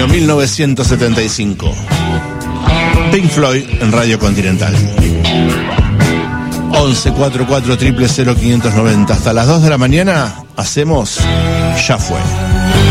año 1975. Pink Floyd en Radio Continental. 11 44 000 590. Hasta las 2 de la mañana hacemos Ya Fue.